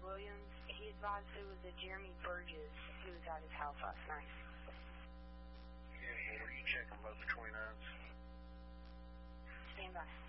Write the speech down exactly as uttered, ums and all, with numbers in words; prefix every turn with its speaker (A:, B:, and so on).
A: Williams. He advised it was a Jeremy Burgess who was at his house last night.
B: Yeah, are you checking both the twenty-nines?
A: Stand by.